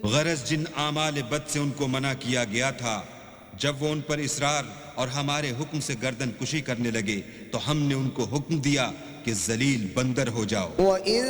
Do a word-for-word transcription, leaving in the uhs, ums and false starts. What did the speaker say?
गरज जिन आमाल बद से उनको मना किया गया था, जब वो उन पर इसरार और हमारे हुक्म से गर्दन कुशी करने लगे तो हमने उनको हुक्म दिया कि जलील बंदर हो जाओ।